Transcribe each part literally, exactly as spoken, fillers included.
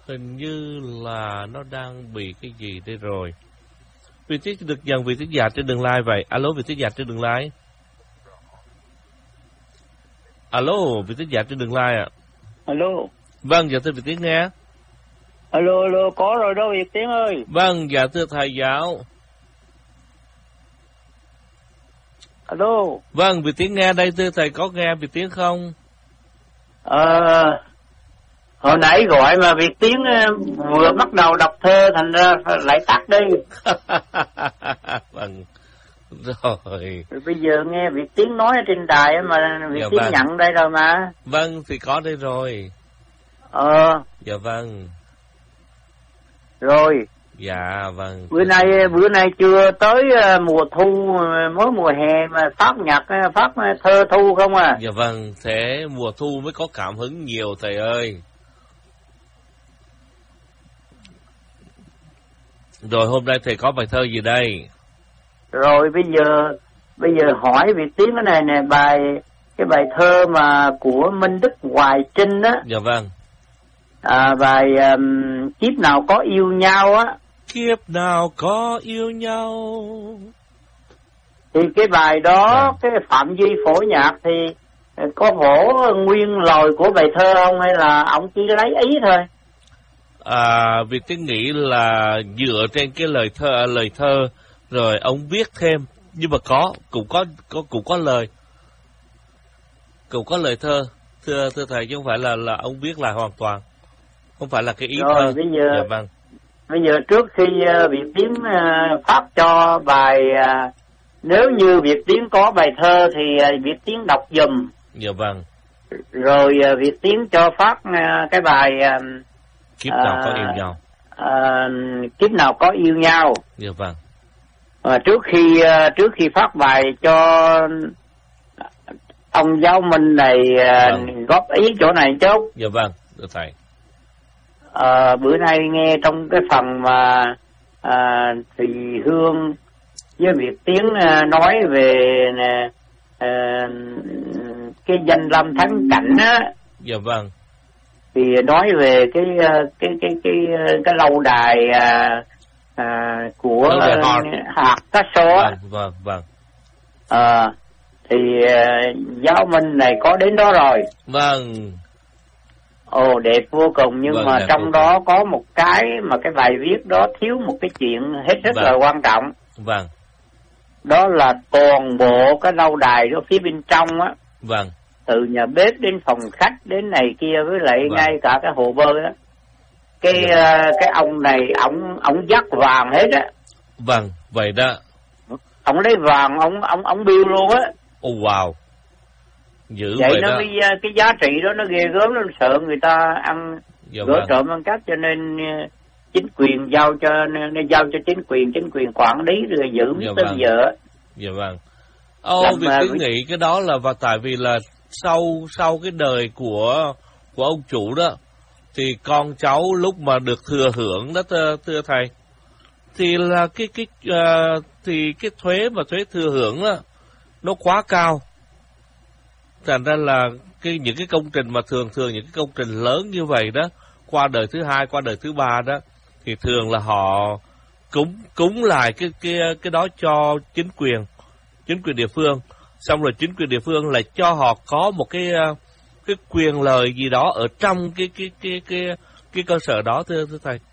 Hình như là nó đang bị cái gì đây rồi. Vị trí được dần vị trí giả trên đường line vậy. Alo, vị trí giả trên đường line. Alo, vị trí giả trên đường line ạ. Alo. Vâng, dạ thưa vị trí nghe. Alo, alo, có rồi đó Việt Tiến ơi. Vâng, dạ thưa thầy giáo. Alo. Vâng, vị Tiến nghe đây, thưa thầy có nghe vị Tiến không? Ờ, hồi nãy gọi mà Việt Tiến vừa bắt đầu đọc thơ thành ra lại tắt đi. Vâng, rồi. Rồi bây giờ nghe Việt Tiến nói trên đài mà Việt Dạ Tiến vâng. nhận đây rồi mà. Vâng, thì có đây rồi. Ờ. Dạ vâng. Rồi. Dạ vâng. Bữa nay bữa nay chưa tới mùa thu, mới mùa hè mà phát nhạc phát thơ thu không à. Dạ vâng, thế mùa thu mới có cảm hứng nhiều thầy ơi. Rồi hôm nay thầy có bài thơ gì đây? Rồi bây giờ bây giờ hỏi Việt Tiến cái này nè, bài cái bài thơ mà của Minh Đức Hoài Trinh á. Dạ vâng. À, bài um, kiếp nào có yêu nhau á. Kiếp nào có yêu nhau. Thì cái bài đó, Vâng. cái phạm vi phổ nhạc thì có vỗ nguyên lời của bài thơ không, hay là ông chỉ lấy ý thôi? À, vì tôi nghĩ là dựa trên cái lời thơ lời thơ rồi ông viết thêm, nhưng mà có cũng có có cũng có lời cũng có lời thơ, thưa thưa thầy, chứ không phải là là ông viết lại hoàn toàn, không phải là cái ý rồi, thơ. Bây giờ Dạ vâng. bây giờ trước khi uh, Việt Tiến uh, phát cho bài, uh, nếu như Việt Tiến có bài thơ thì uh, Việt Tiến đọc giùm. Dạ vâng. Rồi uh, Việt Tiến cho phát uh, cái bài uh, Kiếp nào uh, có yêu nhau. Uh, kiếp nào có yêu nhau. Dạ vâng. Uh, trước khi uh, trước khi phát bài cho ông giáo Minh này uh, Vâng. góp ý chỗ này chút. Dạ vâng, thưa thầy. À, bữa nay nghe trong cái phần mà à, thì Hương với Việt Tiến à, nói về à, cái danh lam thắng cảnh á, Dạ vâng. thì nói về cái cái cái cái cái lâu đài à, à, của Lâu đài Hạt. hạt cá sấu á. Vâng vâng vâng. À, thì à, giáo Minh này có đến đó rồi. Vâng. Ồ, đẹp vô cùng, nhưng Vâng, mà đẹp trong vô đó có một cái mà cái bài viết đó thiếu một cái chuyện hết rất Vâng. là quan trọng. Vâng. Đó là toàn bộ cái lâu đài đó phía bên trong á, Vâng. từ nhà bếp đến phòng khách đến này kia, với lại Vâng. ngay cả cái hồ bơi á, cái Vâng. uh, cái ông này ổng ổng dắt vàng hết á. Vâng, vậy đó. Ổng lấy vàng ổng ổng ổng biêu luôn á. Ô oh, wow. Dữ Vậy vậy nó đó. mới, cái giá trị đó nó ghê gớm, nó sợ người ta ăn Dạ gỡ vâng. trộm ăn cắp, cho nên uh, chính quyền giao cho nên giao cho chính quyền chính quyền quản lý rồi giữ Dạ tới vâng. giờ. Dạ vâng. Ô, Làm, vì à, tôi với- nghĩ cái đó là và tại vì là sau sau cái đời của của ông chủ đó, thì con cháu lúc mà được thừa hưởng đó thưa, thưa thầy, thì là cái cái uh, thì cái thuế mà thuế thừa hưởng đó nó quá cao. Thành ra là cái những cái công trình mà thường thường những cái công trình lớn như vậy đó, qua đời thứ hai, qua đời thứ ba đó, thì thường là họ cúng cúng lại cái cái cái đó cho chính quyền chính quyền địa phương, xong rồi chính quyền địa phương lại cho họ có một cái cái quyền lợi gì đó ở trong cái cái cái cái cái cơ sở đó, thưa thưa thầy.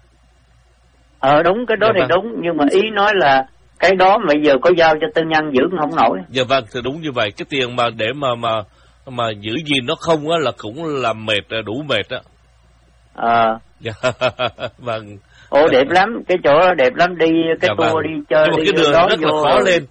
Ờ đúng, cái đó Dạ thì vâng. đúng, nhưng mà ý nói là cái đó mà giờ có giao cho tư nhân giữ cũng không nổi. Dạ vâng, thì đúng như vậy. Cái tiền mà để mà mà mà giữ gìn nó không á là cũng là mệt, đủ mệt á. Ờ. Dạ vâng. Ồ đẹp lắm, cái chỗ đó đẹp lắm, đi cái Dạ tour vâng. đi chơi. Nhưng mà đi cái đường đó rất vô, là khó lên.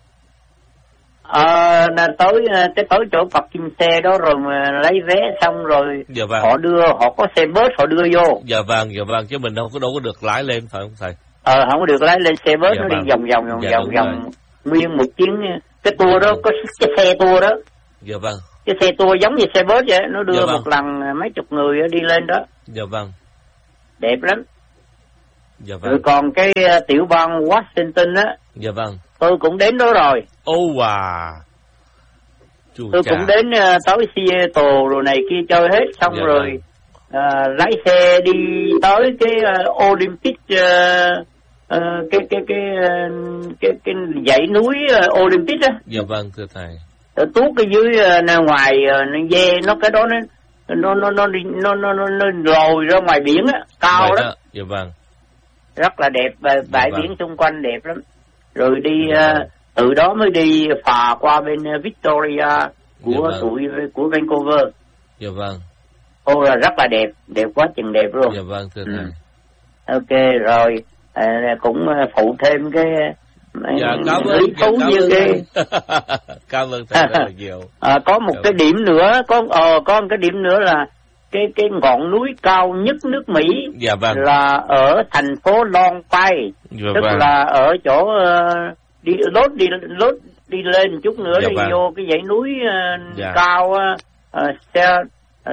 Ờ, là tới cái tới chỗ park kim xe đó rồi mà lấy vé xong rồi Dạ vâng. họ đưa, họ có xe bus họ đưa vô. Dạ vâng, dạ vâng, chứ mình đâu có đâu có được lái lên, phải không thầy? Ờ không có được lái lên xe bus, Dạ nó vâng. đi vòng vòng vòng Dạ, vòng đúng vòng rồi. nguyên một chuyến. Cái tour Dạ đó vâng. có cái xe tour đó, Dạ vâng. cái xe tour giống như xe bus vậy, nó đưa Dạ vâng. một lần mấy chục người đi lên đó. Dạ vâng. Đẹp lắm. Dạ Rồi vâng. còn cái uh, tiểu bang Washington á, Dạ vâng. tôi cũng đến đó rồi. Ô wow. Chù Tôi chà. cũng đến uh, tới Seattle rồi này kia chơi hết xong Dạ rồi vâng. à, lái xe đi tới cái uh, Olympic uh, uh, cái cái cái uh, cái cái dãy núi uh, Olympic á. Dạ vâng thưa thầy. Tuốt cái dưới uh, ngoài uh, nó dê nó cái đó nó nó nó nó nó nó nó, nó lồi ra ngoài biển á, cao lắm. Dạ vâng. Rất là đẹp, bãi Dạ vâng. biển xung quanh đẹp lắm. Rồi đi Dạ uh, vâng. từ đó mới đi phà qua bên Victoria của Dạ vâng. tụi của Vancouver. Dạ vâng. Ô là rất là đẹp, đẹp quá chừng đẹp luôn. Dạ vâng thưa thầy. Ừ. Ok rồi, à, cũng phụ thêm cái dạ, cảm ơn, lý thú dạ, như cái cảm ơn thầy rất là nhiều. À, có một dạ cái vâng. điểm nữa, có ờ, có một cái điểm nữa là cái cái ngọn núi cao nhất nước Mỹ. Dạ vâng. Là ở thành phố Long Bay. Dạ tức vâng. là ở chỗ uh, đi lốt đi lốt đi lên một chút nữa dạ đi vâng. vô cái dãy núi uh, dạ. cao uh, uh,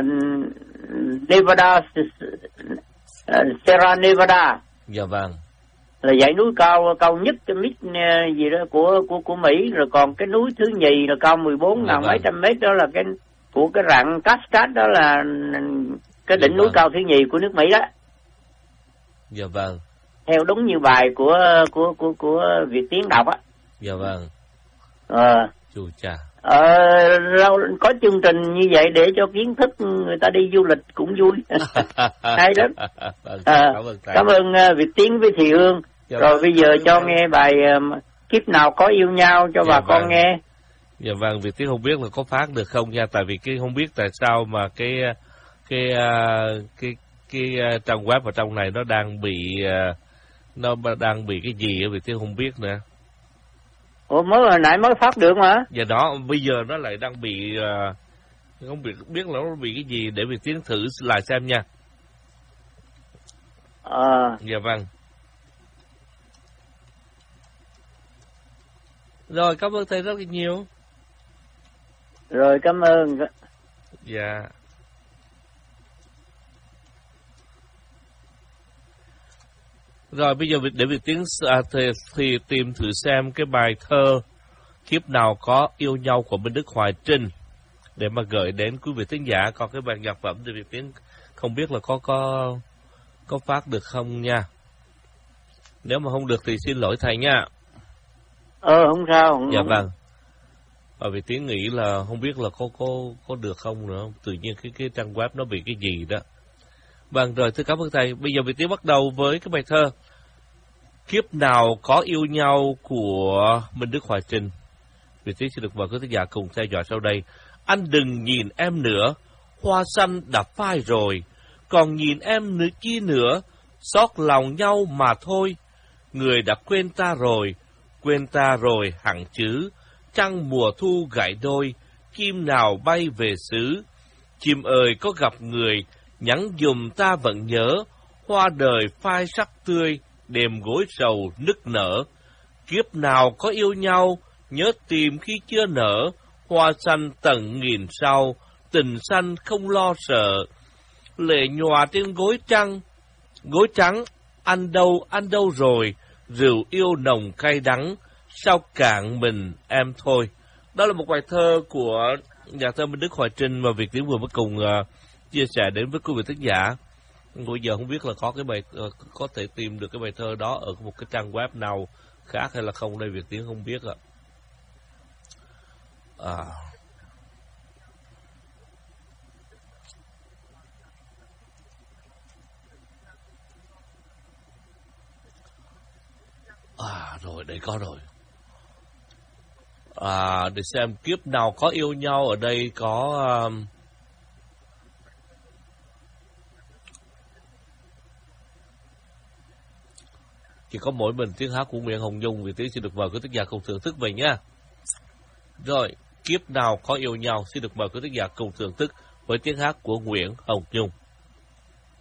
Nevada, uh, Sierra Nevada. Dạ vâng. Là dãy núi cao cao nhất cái mít uh, gì đó của của của Mỹ. Rồi còn cái núi thứ nhì là cao mười bốn ngàn dạ mấy vâng. trăm mét, đó là cái của cái rặng Cascade, đó là cái đỉnh dạ núi vâng. cao thứ nhì của nước Mỹ đó. Dạ vâng. Theo đúng như bài của của của của Việt Tiến đọc á. Dạ vâng. Ờ. Chú cha. Ờ, có chương trình như vậy để cho kiến thức người ta đi du lịch cũng vui. Hay lắm. Vâng, à, cảm ơn thầy. Cảm ơn uh, Việt Tiến với Thị Hương. Dạ rồi vâng, bây giờ cho thầy. nghe bài um, kiếp nào có yêu nhau cho dạ bà vâng. con nghe. Dạ vâng, Việt Tiến không biết là có phát được không nha, tại vì cái không biết tại sao mà cái cái cái cái, cái trang web ở trong này nó đang bị nó đang bị cái gì ở Việt Tiến không biết nữa. Ủa mới hồi nãy mới phát được mà. Giờ đó bây giờ nó lại đang bị uh, không biết biết là nó bị cái gì, để Việt Tiến thử lại xem nha. Ờ. Dạ vâng. Rồi cảm ơn thầy rất là nhiều. Rồi cảm ơn. Dạ. Rồi bây giờ để Việt Tiến à, thì, thì tìm thử xem cái bài thơ Kiếp nào có yêu nhau của Minh Đức Hoài Trinh để mà gửi đến quý vị thính giả. Còn cái bản nhạc phẩm thì Việt Tiến không biết là có có có phát được không nha. Nếu mà không được thì xin lỗi thầy nha. Ờ không sao. Không, dạ không. vâng. Và Việt Tiến nghĩ là không biết là có có có được không nữa. Tự nhiên cái cái trang web nó bị cái gì đó. Vâng rồi, thưa cảm ơn thầy. Bây giờ Việt Tiến bắt đầu với cái bài thơ Kiếp nào có yêu nhau của Minh Đức Hoài Trinh. Việt Tiến sẽ được mời quý khán giả cùng theo dõi sau đây. Anh đừng nhìn em nữa, hoa xanh đã phai rồi, còn nhìn em nữa chi nữa, xót lòng nhau mà thôi. Người đã quên ta rồi, quên ta rồi hẳn chứ, trăng mùa thu gảy đôi, chim nào bay về xứ. Chim ơi có gặp người, nhắn dùm ta vẫn nhớ, hoa đời phai sắc tươi, đêm gối sầu nức nở. Kiếp nào có yêu nhau, nhớ tìm khi chưa nở, hoa xanh tận nghìn sau, tình xanh không lo sợ. Lệ nhòa trên gối trăng, gối trắng, anh đâu, anh đâu rồi, rượu yêu nồng cay đắng, sao cạn mình em thôi. Đó là một bài thơ của nhà thơ Minh Đức Hoài Trinh mà Việt Tiến vừa mới cùng uh, chia sẻ đến với quý vị thính giả. Bây giờ không biết là có cái bài uh, có thể tìm được cái bài thơ đó ở một cái trang web nào khác hay là không, đây Việt Tiến không biết ạ. À. À rồi, đây có rồi. À, để xem kiếp nào có yêu nhau, ở đây có um, chỉ có mỗi mình tiếng hát của Nguyễn Hồng Nhung. Vì thế xin được mời quý thính giả cùng thưởng thức về nha. Rồi, kiếp nào có yêu nhau, xin được mời quý thính giả cùng thưởng thức với tiếng hát của Nguyễn Hồng Nhung.